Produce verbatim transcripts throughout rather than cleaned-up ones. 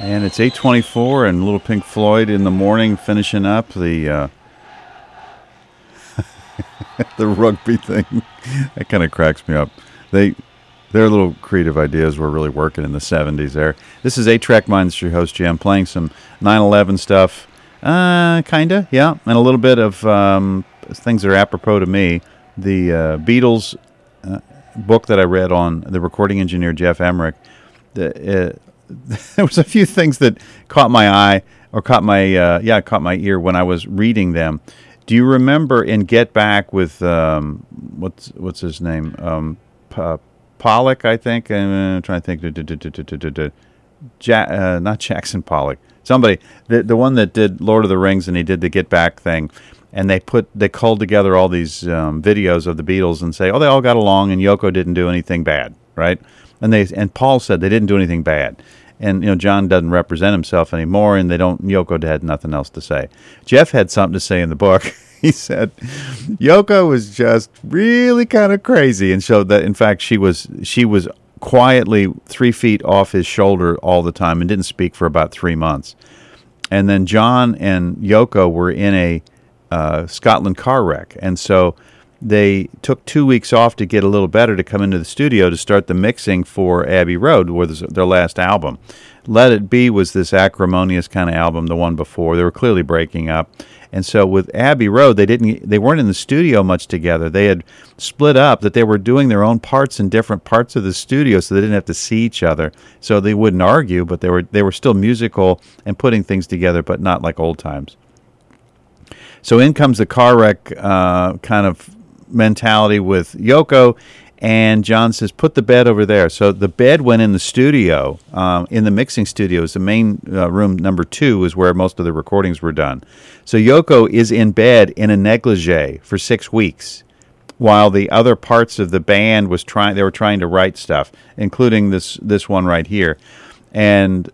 And it's eight twenty-four, and Little Pink Floyd in the morning, finishing up the uh, the rugby thing. That kind of cracks me up. They their little creative ideas were really working in the seventies. There. This is eight Track Minds, your host Jim, playing some nine eleven stuff, uh, kinda, yeah, and a little bit of um, things that are apropos to me. The uh, Beatles uh, book that I read on the recording engineer Jeff Emmerich. The, uh, there was a few things that caught my eye or caught my uh, yeah caught my ear when I was reading them. Do you remember in Get Back with um, what's what's his name um, P- Pollock? I think I'm trying to think. Ja- uh, not Jackson Pollock. Somebody the the one that did Lord of the Rings, and he did the Get Back thing. And they put they culled together all these um, videos of the Beatles and say, oh, they all got along, and Yoko didn't do anything bad, right? And they and Paul said they didn't do anything bad. And, you know, John doesn't represent himself anymore, and they don't. Yoko had nothing else to say. Jeff had something to say in the book. He said Yoko was just really kind of crazy, and showed that, in fact, she was she was quietly three feet off his shoulder all the time and didn't speak for about three months. And then John and Yoko were in a uh, Scotland car wreck, and so they took two weeks off to get a little better to come into the studio to start the mixing for Abbey Road, was their last album. Let It Be was this acrimonious kind of album, the one before. They were clearly breaking up. And so with Abbey Road, they didn't they weren't in the studio much together. They had split up, that they were doing their own parts in different parts of the studio, so they didn't have to see each other. So they wouldn't argue, but they were they were still musical and putting things together, but not like old times. So in comes the car wreck uh, kind of mentality with Yoko, and John says, put the bed over there. So the bed went in the studio, um, in the mixing studios. The main uh, room, number two, is where most of the recordings were done. So Yoko is in bed in a negligee for six weeks, while the other parts of the band was trying. They were trying to write stuff, including this this one right here, and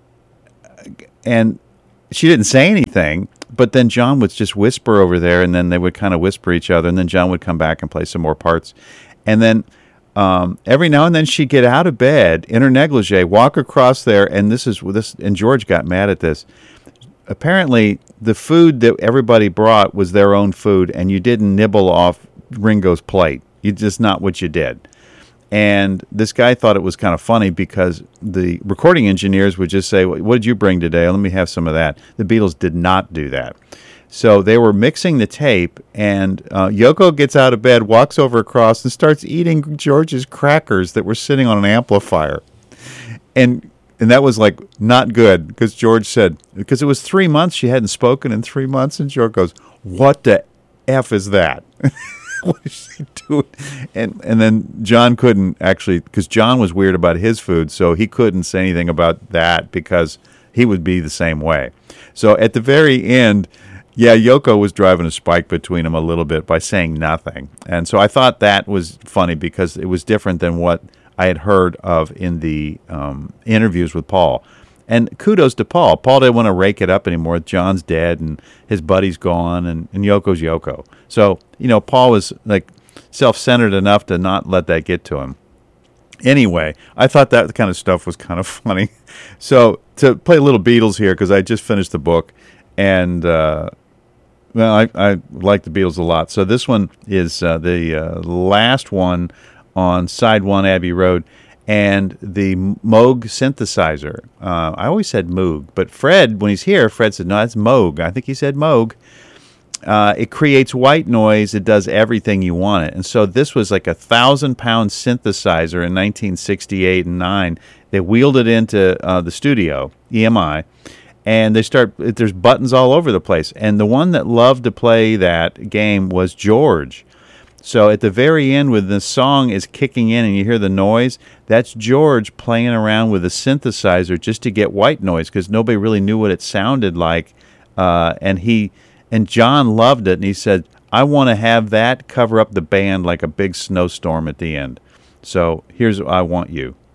and she didn't say anything. But then John would just whisper over there, and then they would kind of whisper each other, and then John would come back and play some more parts. And then um, every now and then she'd get out of bed in her negligee, walk across there, and this is this. And George got mad at this. Apparently, the food that everybody brought was their own food, and you didn't nibble off Ringo's plate. It's just not what you did. And this guy thought it was kind of funny because the recording engineers would just say, what did you bring today? Let me have some of that. The Beatles did not do that. So they were mixing the tape, and uh, Yoko gets out of bed, walks over across, and starts eating George's crackers that were sitting on an amplifier. And and that was like not good, because George said, because it was three months, she hadn't spoken in three months, and George goes, what the F is that? What is she doing? And and then John couldn't actually, because John was weird about his food, so he couldn't say anything about that because he would be the same way. So at the very end, yeah, Yoko was driving a spike between them a little bit by saying nothing. And so I thought that was funny because it was different than what I had heard of in the um, interviews with Paul. And kudos to Paul. Paul didn't want to rake it up anymore. John's dead, and his buddy's gone, and, and Yoko's Yoko. So, you know, Paul was like self-centered enough to not let that get to him. Anyway, I thought that kind of stuff was kind of funny. So to play a little Beatles here, because I just finished the book, and uh, well, I, I like the Beatles a lot. So this one is uh, the uh, last one on side one, Abbey Road. And the Moog synthesizer. Uh, I always said Moog, but Fred, when he's here, Fred said, no, that's Moog. I think he said Moog. Uh, it creates white noise. It does everything you want it. And so this was like a thousand-pound synthesizer in nineteen sixty-eight and nine. They wheeled it into uh, the studio, E M I, and they start. There's buttons all over the place. And the one that loved to play that game was George. So at the very end, when the song is kicking in and you hear the noise, that's George playing around with a synthesizer just to get white noise, because nobody really knew what it sounded like. Uh, and he and John loved it, and he said, I want to have that cover up the band like a big snowstorm at the end. So here's I Want You.